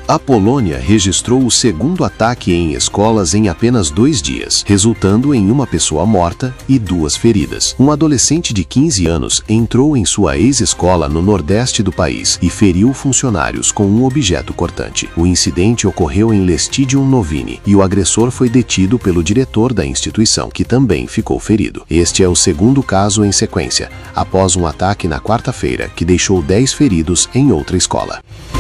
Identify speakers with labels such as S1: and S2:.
S1: A Polônia registrou o segundo ataque em escolas em apenas 2 dias, resultando em uma pessoa morta e 2 feridas. Um adolescente de 15 anos entrou em sua ex-escola no nordeste do país e feriu funcionários com um objeto cortante. O incidente ocorreu em Lestigium Novini e o agressor foi detido pelo diretor da instituição, que também ficou ferido. Este é o segundo caso em sequência, após um ataque na quarta-feira que deixou 10 feridos em outra escola.